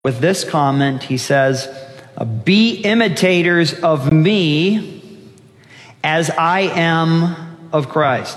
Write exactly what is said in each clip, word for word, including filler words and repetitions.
With this comment, he says, be imitators of me as I am of Christ.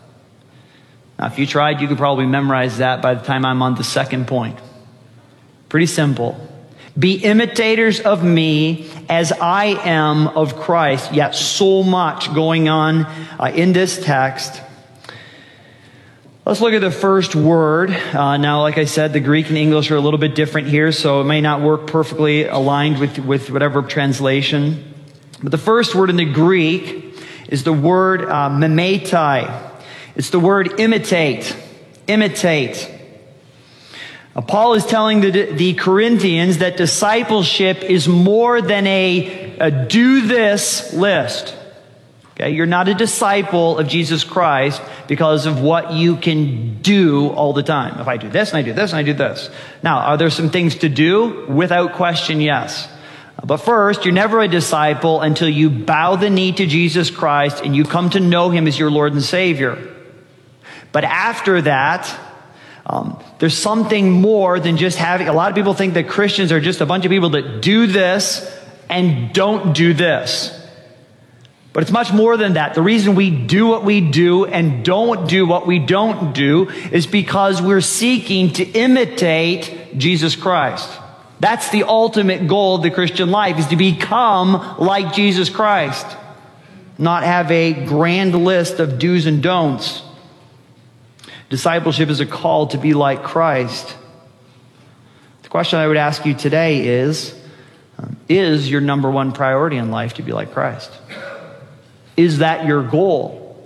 Now, if you tried, you could probably memorize that by the time I'm on the second point. Pretty simple. Be imitators of me as I am of Christ. Yet so much going on uh, in this text. Let's look at the first word. Uh, now, like I said, the Greek and English are a little bit different here, so it may not work perfectly aligned with, with whatever translation. But the first word in the Greek is the word uh, mimetai. It's the word imitate. Imitate. Uh, Paul is telling the, the Corinthians that discipleship is more than a, a do this list. Okay, you're not a disciple of Jesus Christ because of what you can do all the time. If I do this and I do this and I do this. Now, are there some things to do? Without question, yes. But first, you're never a disciple until you bow the knee to Jesus Christ and you come to know him as your Lord and Savior. But after that, um, there's something more than just having... A lot of people think that Christians are just a bunch of people that do this and don't do this. But it's much more than that. The reason we do what we do and don't do what we don't do is because we're seeking to imitate Jesus Christ. That's the ultimate goal of the Christian life, is to become like Jesus Christ. Not have a grand list of do's and don'ts. Discipleship is a call to be like Christ. The question I would ask you today is, um, is your number one priority in life to be like Christ? Is that your goal?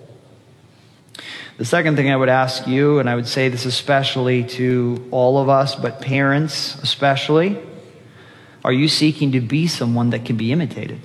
The second thing I would ask you, and I would say this especially to all of us, but parents especially, are you seeking to be someone that can be imitated?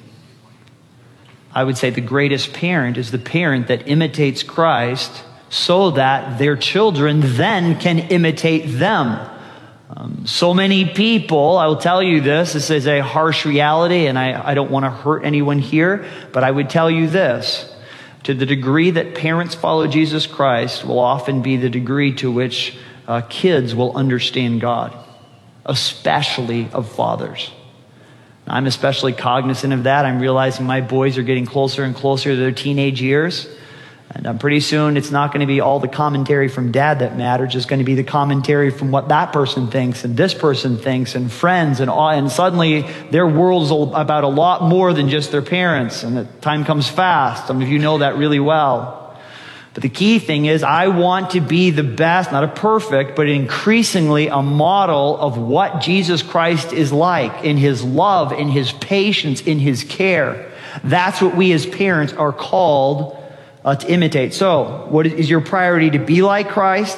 I would say the greatest parent is the parent that imitates Christ so that their children then can imitate them. Um, so many people, I will tell you this, this is a harsh reality, and I, I don't want to hurt anyone here, but I would tell you this. To the degree that parents follow Jesus Christ will often be the degree to which uh, kids will understand God, especially of fathers. I'm especially cognizant of that. I'm realizing my boys are getting closer and closer to their teenage years. And um, pretty soon, it's not going to be all the commentary from dad that matters. It's going to be the commentary from what that person thinks and this person thinks and friends. And all, and suddenly, their world's about a lot more than just their parents. And the time comes fast. Some of you know that really well. But the key thing is, I want to be the best, not a perfect, but increasingly a model of what Jesus Christ is like in his love, in his patience, in his care. That's what we as parents are called Uh, to imitate. So, what is your priority? To be like Christ?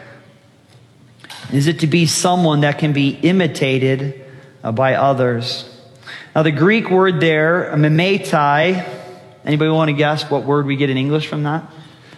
Is it to be someone that can be imitated uh, by others? Now, the Greek word there, mimetai, anybody want to guess what word we get in English from that?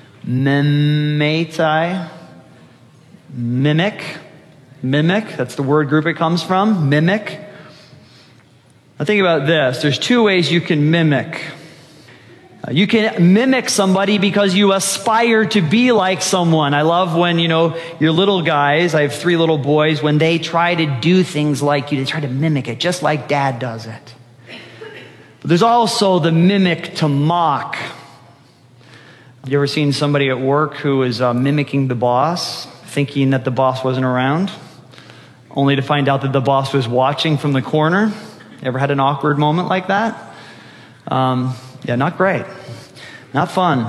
Mimetai. Mimic. Mimic. That's the word group it comes from. Mimic. Now, think about this. There's two ways you can mimic. You can mimic somebody because you aspire to be like someone. I love when, you know, your little guys, I have three little boys, when they try to do things like you, they try to mimic it, just like dad does it. But there's also the mimic to mock. Have you ever seen somebody at work who is uh, mimicking the boss, thinking that the boss wasn't around, only to find out that the boss was watching from the corner? Ever had an awkward moment like that? Um... Yeah, not great. Not fun.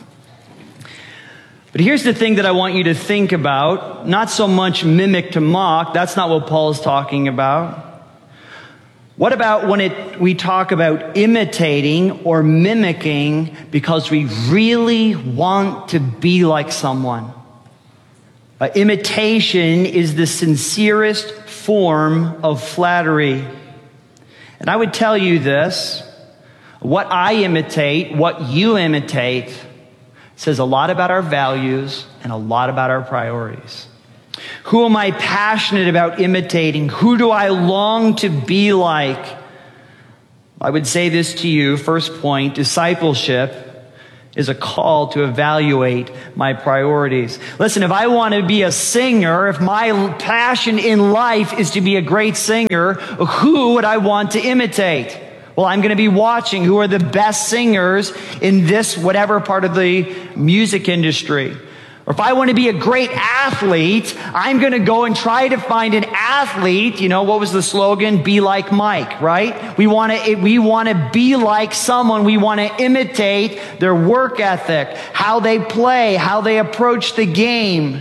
But here's the thing that I want you to think about. Not so much mimic to mock. That's not what Paul is talking about. What about when it, we talk about imitating or mimicking because we really want to be like someone? Uh, imitation is the sincerest form of flattery. And I would tell you this. What I imitate, what you imitate, says a lot about our values and a lot about our priorities. Who am I passionate about imitating? Who do I long to be like? I would say this to you, first point, discipleship is a call to evaluate my priorities. Listen, if I want to be a singer, if my passion in life is to be a great singer, who would I want to imitate? Well, I'm going to be watching who are the best singers in this whatever part of the music industry. Or if I want to be a great athlete, I'm going to go and try to find an athlete. You know, what was the slogan? Be like Mike, right? We want to, we want to be like someone. We want to imitate their work ethic, how they play, how they approach the game.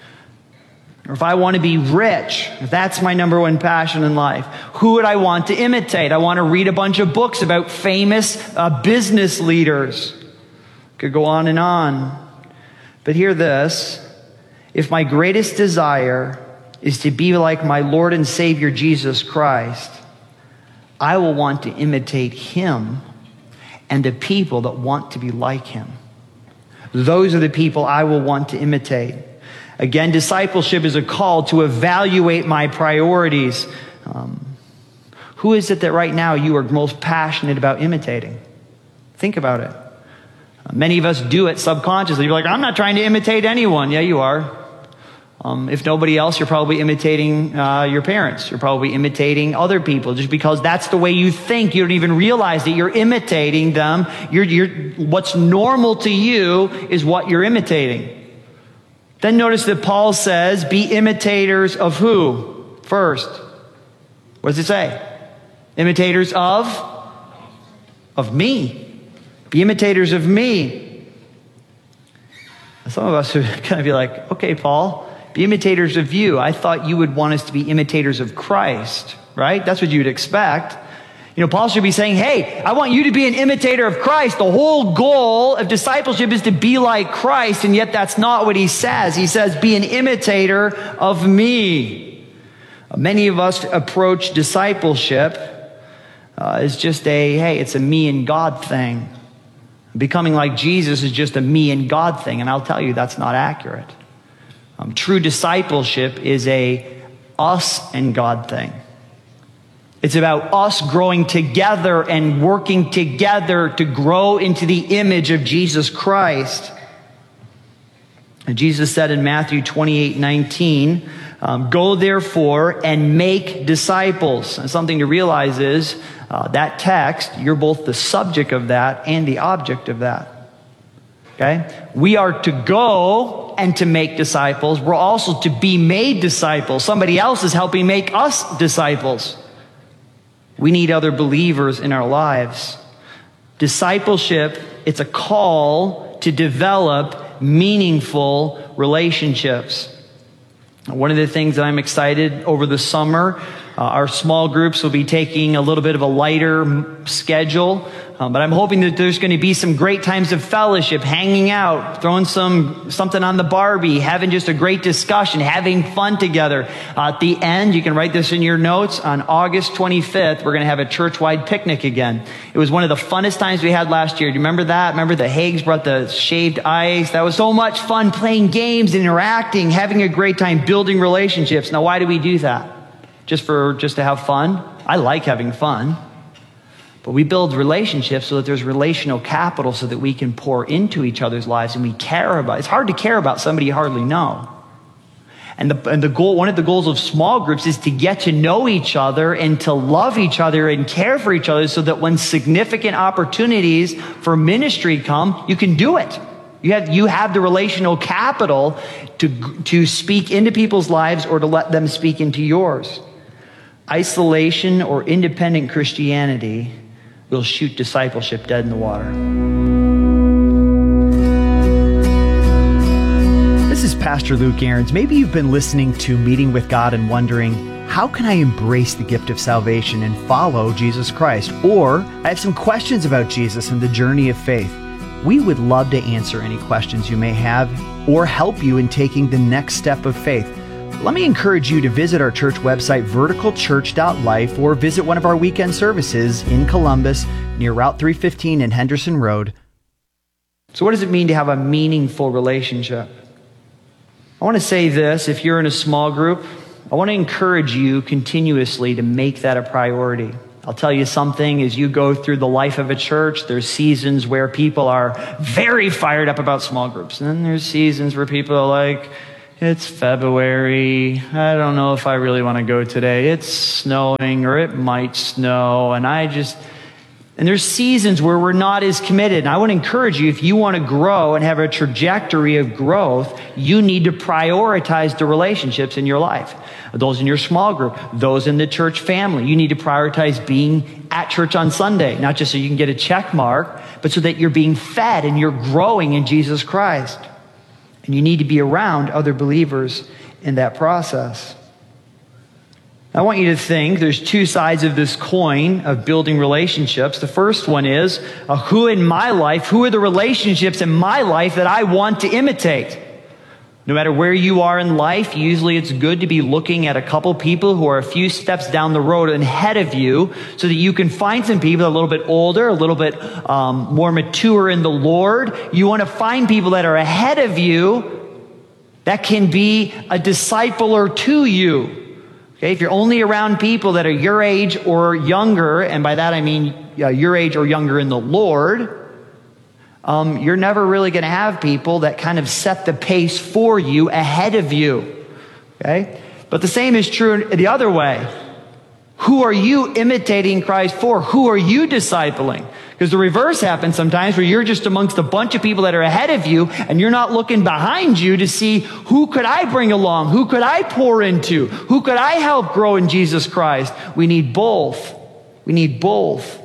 Or if I want to be rich, if that's my number one passion in life, who would I want to imitate? I want to read a bunch of books about famous uh, business leaders. Could go on and on. But hear this, if my greatest desire is to be like my Lord and Savior Jesus Christ, I will want to imitate Him and the people that want to be like Him. Those are the people I will want to imitate. Again, discipleship is a call to evaluate my priorities. Um, who is it that right now you are most passionate about imitating? Think about it. Many of us do it subconsciously. You're like, I'm not trying to imitate anyone. Yeah, you are. Um, if nobody else, you're probably imitating uh, your parents. You're probably imitating other people just because that's the way you think. You don't even realize that you're imitating them. You're, you're, what's normal to you is what you're imitating. Then notice that Paul says, be imitators of who? First. What does it say? Imitators of? Of me. Be imitators of me. Some of us would kind of be like, okay, Paul, be imitators of you. I thought you would want us to be imitators of Christ, right? That's what you'd expect. You know, Paul should be saying, hey, I want you to be an imitator of Christ. The whole goal of discipleship is to be like Christ, and yet that's not what he says. He says, be an imitator of me. Many of us approach discipleship uh, as just a, hey, it's a me and God thing. Becoming like Jesus is just a me and God thing, and I'll tell you that's not accurate. Um, true discipleship is a us and God thing. It's about us growing together and working together to grow into the image of Jesus Christ. And Jesus said in Matthew twenty-eight nineteen, um, go therefore and make disciples. And something to realize is uh, that text, you're both the subject of that and the object of that. Okay? We are to go and to make disciples. We're also to be made disciples. Somebody else is helping make us disciples. We need other believers in our lives. Discipleship, it's a call to develop meaningful relationships. One of the things that I'm excited over the summer, uh, our small groups will be taking a little bit of a lighter schedule. Um, but I'm hoping that there's going to be some great times of fellowship, hanging out, throwing some something on the Barbie, having just a great discussion, having fun together. Uh, at the end, you can write this in your notes, on August twenty-fifth, we're going to have a church-wide picnic again. It was one of the funnest times we had last year. Do you remember that? Remember the Hagues brought the shaved ice? That was so much fun, playing games, interacting, having a great time, building relationships. Now, why do we do that? Just for just to have fun? I like having fun. But we build relationships so that there's relational capital so that we can pour into each other's lives and we care about. It's hard to care about somebody you hardly know. And the, and the goal, one of the goals of small groups is to get to know each other and to love each other and care for each other so that when significant opportunities for ministry come, you can do it. You have, you have the relational capital to, to speak into people's lives or to let them speak into yours. Isolation or independent Christianity will shoot discipleship dead in the water. This is Pastor Luke Ahrens. Maybe you've been listening to Meeting with God and wondering, how can I embrace the gift of salvation and follow Jesus Christ? Or I have some questions about Jesus and the journey of faith. We would love to answer any questions you may have or help you in taking the next step of faith. Let me encourage you to visit our church website, vertical church dot life, or visit one of our weekend services in Columbus near Route three fifteen and Henderson Road. So what does it mean to have a meaningful relationship? I want to say this, if you're in a small group, I want to encourage you continuously to make that a priority. I'll tell you something, as you go through the life of a church, there's seasons where people are very fired up about small groups. And then there's seasons where people are like, it's February, I don't know if I really want to go today. It's snowing or it might snow. And I just, and there's seasons where we're not as committed. And I want to encourage you, if you want to grow and have a trajectory of growth, you need to prioritize the relationships in your life. Those in your small group, those in the church family. You need to prioritize being at church on Sunday, not just so you can get a check mark, but so that you're being fed and you're growing in Jesus Christ. And you need to be around other believers in that process. I want you to think there's two sides of this coin of building relationships. The first one is, uh, who in my life, who are the relationships in my life that I want to imitate? No matter where you are in life, usually it's good to be looking at a couple people who are a few steps down the road and ahead of you so that you can find some people a little bit older, a little bit um, more mature in the Lord. You want to find people that are ahead of you that can be a discipler to you. Okay, if you're only around people that are your age or younger, and by that I mean uh, your age or younger in the Lord, Um, you're never really going to have people that kind of set the pace for you ahead of you. Okay? But the same is true the other way. Who are you imitating Christ for? Who are you discipling? Because the reverse happens sometimes where you're just amongst a bunch of people that are ahead of you and you're not looking behind you to see who could I bring along? Who could I pour into? Who could I help grow in Jesus Christ? We need both. We need both.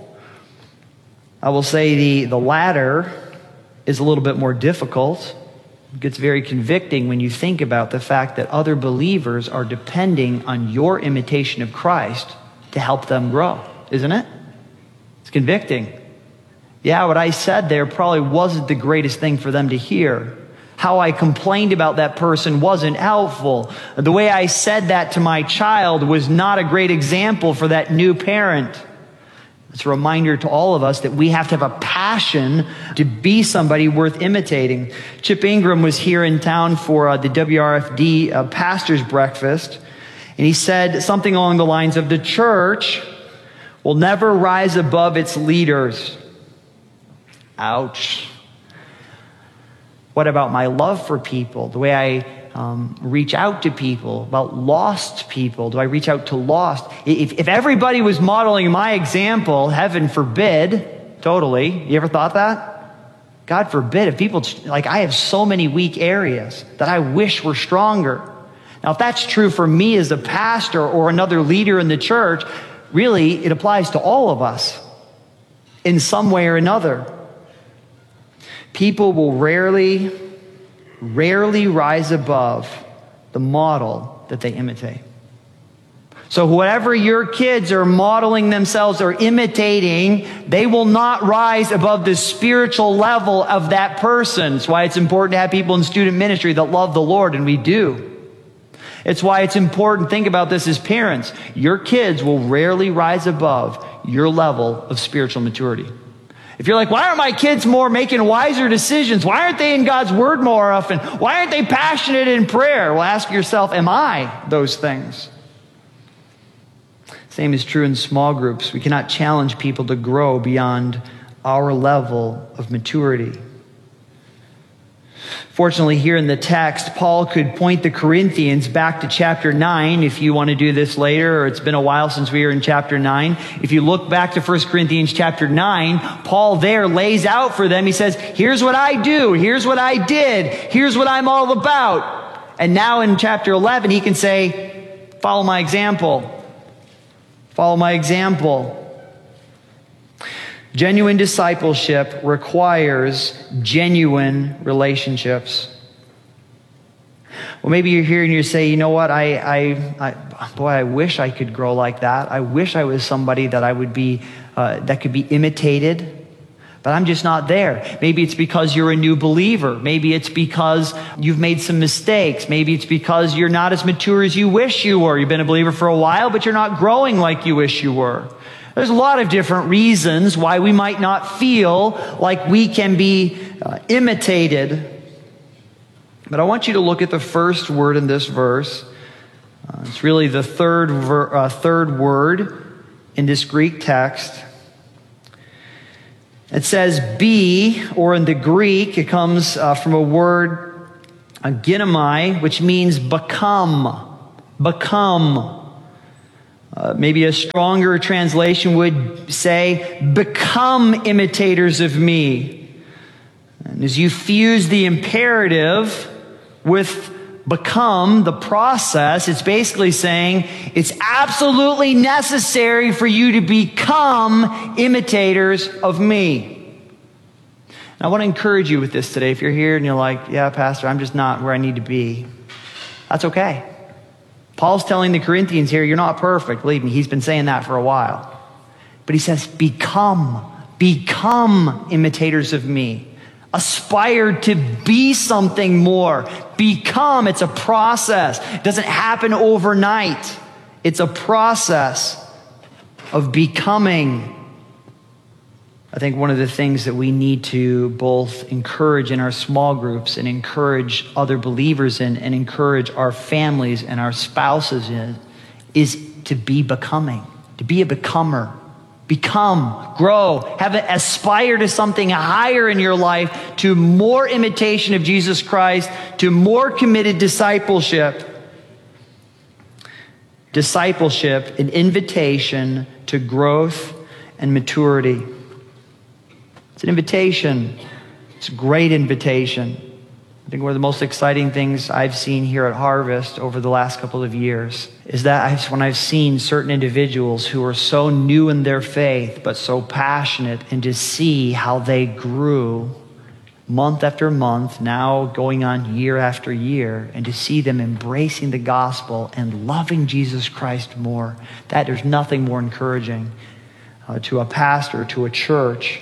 I will say the, the latter is a little bit more difficult. It gets very convicting when you think about the fact that other believers are depending on your imitation of Christ to help them grow, isn't it? It's convicting. Yeah, what I said there probably wasn't the greatest thing for them to hear. How I complained about that person wasn't helpful. The way I said that to my child was not a great example for that new parent. It's a reminder to all of us that we have to have a passion to be somebody worth imitating. Chip Ingram was here in town for uh, the W R F D uh, Pastor's Breakfast, and he said something along the lines of, the church will never rise above its leaders. Ouch. What about my love for people? The way I Um, reach out to people, about lost people? Do I reach out to lost? If, if everybody was modeling my example, heaven forbid, totally. You ever thought that? God forbid, if people, like I have so many weak areas that I wish were stronger. Now, if that's true for me as a pastor or another leader in the church, really, it applies to all of us in some way or another. People will rarely rarely rise above the model that they imitate. So whatever your kids are modeling themselves or imitating, they will not rise above the spiritual level of that person. That's why it's important to have people in student ministry that love the Lord, and we do. It's why it's important, think about this as parents. Your kids will rarely rise above your level of spiritual maturity. If you're like, why aren't my kids more making wiser decisions? Why aren't they in God's Word more often? Why aren't they passionate in prayer? Well, ask yourself, am I those things? Same is true in small groups. We cannot challenge people to grow beyond our level of maturity. Fortunately, here in the text, Paul could point the Corinthians back to chapter nine if you want to do this later, or it's been a while since we were in chapter nine. If you look back to First Corinthians chapter nine, Paul there lays out for them. He says, here's what I do. Here's what I did. Here's what I'm all about. And now in chapter eleven, he can say, follow my example. Follow my example. Genuine discipleship requires genuine relationships. Well, maybe you're here and you say, you know what, I, I, I, boy, I wish I could grow like that. I wish I was somebody that I would be, uh, that could be imitated, but I'm just not there. Maybe it's because you're a new believer. Maybe it's because you've made some mistakes. Maybe it's because you're not as mature as you wish you were. You've been a believer for a while, but you're not growing like you wish you were. There's a lot of different reasons why we might not feel like we can be uh, imitated. But I want you to look at the first word in this verse. Uh, it's really the third ver- uh, third word in this Greek text. It says be, or in the Greek, it comes uh, from a word, uh, ginomai, which means become. Become. Uh, maybe a stronger translation would say, become imitators of me. And as you fuse the imperative with become, the process, it's basically saying it's absolutely necessary for you to become imitators of me. And I want to encourage you with this today. If you're here and you're like, yeah, Pastor, I'm just not where I need to be. That's okay. Paul's telling the Corinthians here, you're not perfect. Believe me, he's been saying that for a while. But he says, become, become imitators of me. Aspire to be something more. Become, it's a process. It doesn't happen overnight. It's a process of becoming. I think one of the things that we need to both encourage in our small groups and encourage other believers in and encourage our families and our spouses in is to be becoming, to be a becomer. Become, grow, have it, aspire to something higher in your life, to more imitation of Jesus Christ, to more committed discipleship. Discipleship, an invitation to growth and maturity. It's an invitation. It's a great invitation. I think one of the most exciting things I've seen here at Harvest over the last couple of years is that I've, when I've seen certain individuals who are so new in their faith, but so passionate, and to see how they grew month after month, now going on year after year, and to see them embracing the gospel and loving Jesus Christ more, that there's nothing more encouraging uh, to a pastor, to a church.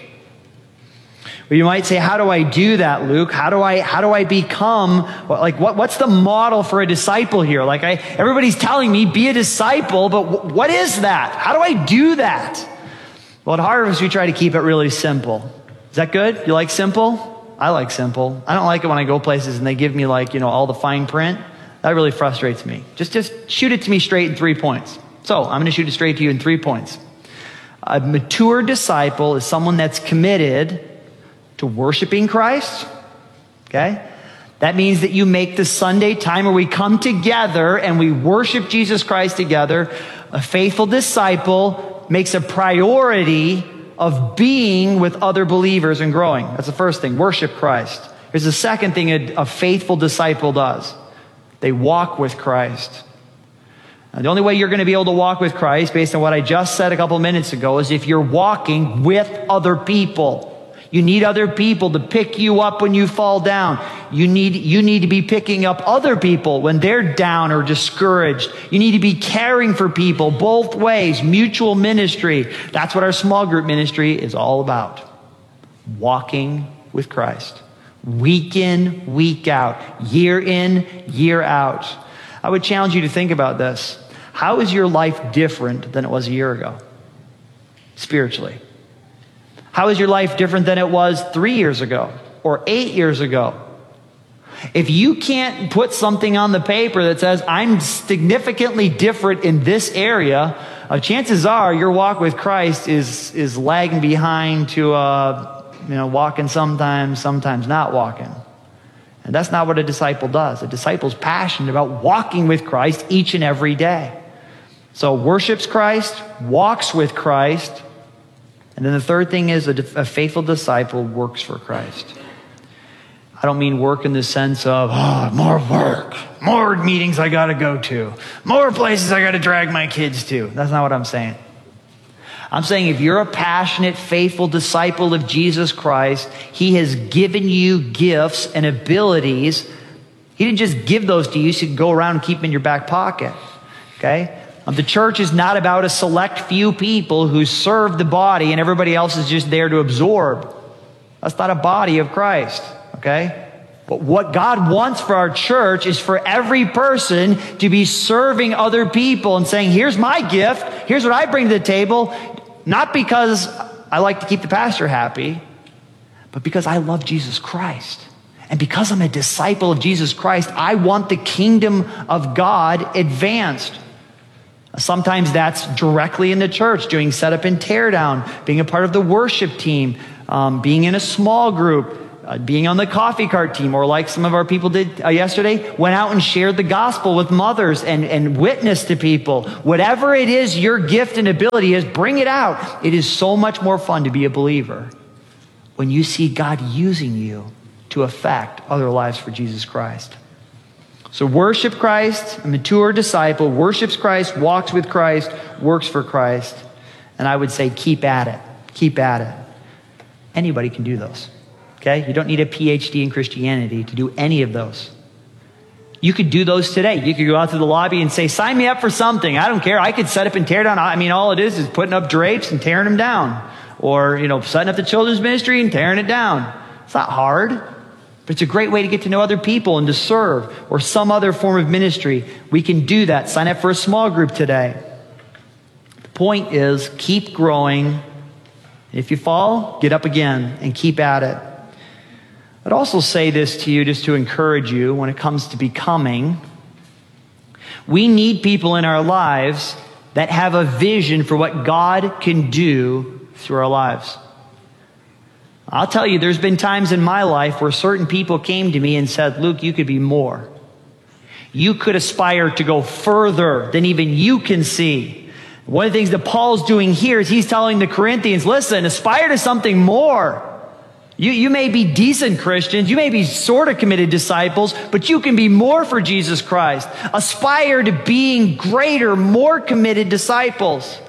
Well, you might say, how do I do that, Luke? How do I, how do I become, like, what, what's the model for a disciple here? Like, I, everybody's telling me, be a disciple, but w- what is that? How do I do that? Well, at Harvest, we try to keep it really simple. Is that good? You like simple? I like simple. I don't like it when I go places and they give me, like, you know, all the fine print. That really frustrates me. Just, just shoot it to me straight in three points. So, I'm going to shoot it straight to you in three points. A mature disciple is someone that's committed to worshiping Christ, okay? That means that you make the Sunday time where we come together and we worship Jesus Christ together. A faithful disciple makes a priority of being with other believers and growing. That's the first thing, worship Christ. Here's the second thing a, a faithful disciple does. They walk with Christ. Now, the only way you're going to be able to walk with Christ, based on what I just said a couple minutes ago, is if you're walking with other people. You need other people to pick you up when you fall down. You need, you need to be picking up other people when they're down or discouraged. You need to be caring for people both ways, mutual ministry. That's what our small group ministry is all about. Walking with Christ. Week in, week out. Year in, year out. I would challenge you to think about this. How is your life different than it was a year ago? Spiritually. How is your life different than it was three years ago or eight years ago? If you can't put something on the paper that says, I'm significantly different in this area, uh, chances are your walk with Christ is, is lagging behind to, uh, you know, walking sometimes, sometimes not walking. And that's not what a disciple does. A disciple's passionate about walking with Christ each and every day. So worships Christ, walks with Christ. And then the third thing is a, a faithful disciple works for Christ. I don't mean work in the sense of, oh, more work, more meetings I got to go to, more places I got to drag my kids to. That's not what I'm saying. I'm saying if you're a passionate, faithful disciple of Jesus Christ, He has given you gifts and abilities. He didn't just give those to you so you can go around and keep them in your back pocket. Okay? Um, the church is not about a select few people who serve the body and everybody else is just there to absorb. That's not a body of Christ, okay? But what God wants for our church is for every person to be serving other people and saying, here's my gift, here's what I bring to the table, not because I like to keep the pastor happy, but because I love Jesus Christ. And because I'm a disciple of Jesus Christ, I want the kingdom of God advanced. Sometimes that's directly in the church, doing setup and tear down, being a part of the worship team, um, being in a small group, uh, being on the coffee cart team, or like some of our people did uh, yesterday, went out and shared the gospel with mothers and, and witnessed to people. Whatever it is your gift and ability is, bring it out. It is so much more fun to be a believer when you see God using you to affect other lives for Jesus Christ. So worship Christ, a mature disciple, worships Christ, walks with Christ, works for Christ. And I would say keep at it. Keep at it. Anybody can do those. Okay? You don't need a P H D in Christianity to do any of those. You could do those today. You could go out to the lobby and say, sign me up for something. I don't care. I could set up and tear down. I mean, all it is is putting up drapes and tearing them down. Or, you know, setting up the children's ministry and tearing it down. It's not hard. But it's a great way to get to know other people and to serve, or some other form of ministry. We can do that. Sign up for a small group today. The point is, keep growing. If you fall, get up again and keep at it. I'd also say this to you just to encourage you when it comes to becoming. We need people in our lives that have a vision for what God can do through our lives. I'll tell you, there's been times in my life where certain people came to me and said, Luke, you could be more. You could aspire to go further than even you can see. One of the things that Paul's doing here is he's telling the Corinthians, listen, aspire to something more. You, you may be decent Christians, you may be sort of committed disciples, but you can be more for Jesus Christ. Aspire to being greater, more committed disciples.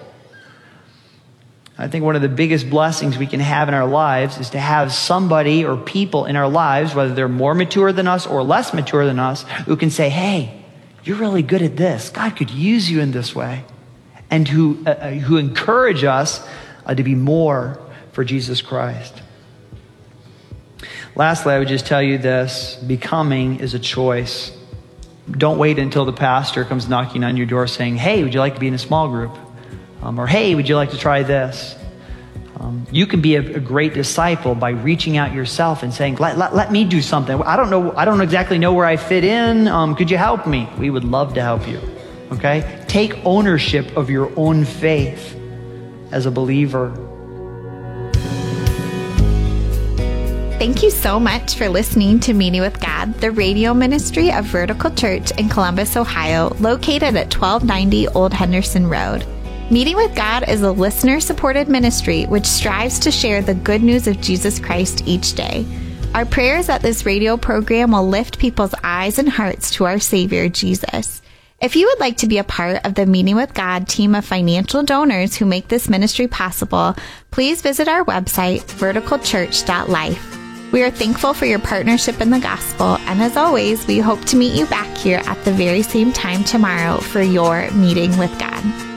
I think one of the biggest blessings we can have in our lives is to have somebody or people in our lives, whether they're more mature than us or less mature than us, who can say, hey, you're really good at this. God could use you in this way. And who, uh, who encourage us uh, to be more for Jesus Christ. Lastly, I would just tell you this. Becoming is a choice. Don't wait until the pastor comes knocking on your door saying, hey, would you like to be in a small group? Um, or, hey, would you like to try this? Um, you can be a, a great disciple by reaching out yourself and saying, let, let, let me do something. I don't know. I don't exactly know where I fit in. Um, could you help me? We would love to help you. Okay? Take ownership of your own faith as a believer. Thank you so much for listening to Meeting with God, the radio ministry of Vertical Church in Columbus, Ohio, located at twelve ninety Old Henderson Road. Meeting with God is a listener-supported ministry which strives to share the good news of Jesus Christ each day. Our prayer is that this radio program will lift people's eyes and hearts to our Savior, Jesus. If you would like to be a part of the Meeting with God team of financial donors who make this ministry possible, please visit our website, vertical church dot life. We are thankful for your partnership in the gospel, and as always, we hope to meet you back here at the very same time tomorrow for your Meeting with God.